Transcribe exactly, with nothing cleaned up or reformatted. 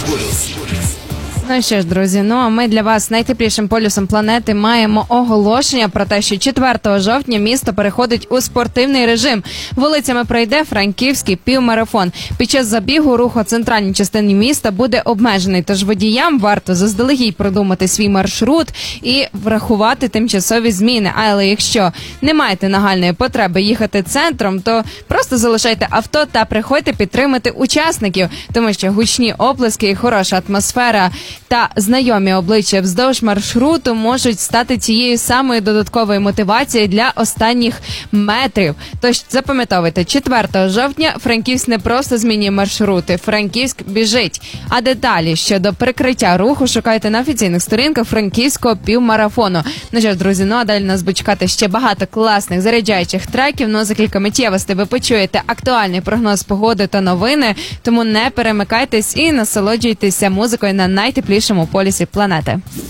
Ну що ж, друзі, ну а ми для вас найтеплішим полюсом планети маємо оголошення про те, що четвертого жовтня місто переходить у спортивний режим. Вулицями пройде франківський півмарафон. Під час забігу рух у центральній частині міста буде обмежений, тож водіям варто заздалегідь продумати свій маршрут і врахувати тимчасові зміни. Але якщо не маєте нагальної потреби їхати центром, то просто залишайте авто та приходьте підтримати учасників, тому що гучні оплески і хороша атмосфера та знайомі обличчя вздовж маршруту можуть стати тією самою додатковою мотивацією для останніх метрів. Тож запам'ятовуйте, четвертого жовтня Франківськ не просто змінює маршрути, Франківськ біжить. А деталі щодо прикриття руху шукайте на офіційних сторінках Франківського півмарафону. Ну що ж, друзі, ну а далі нас буде чекати ще багато класних заряджаючих треків. Ну а за кілька миттєвостей ви почуєте актуальний прогноз погоди та новини, тому не перемикайтесь і насолоджуйтеся музикою на найтеплішому полюсі планети.